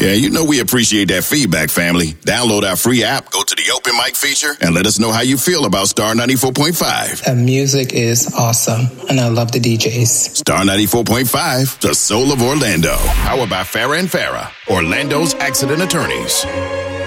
Yeah, you know we appreciate that feedback, family. Download our free app, go to the open mic feature, and let us know how you feel about Star 94.5. The music is awesome, and I love the DJs. Star 94.5, the soul of Orlando. Powered by Farah and Farah, Orlando's accident attorneys.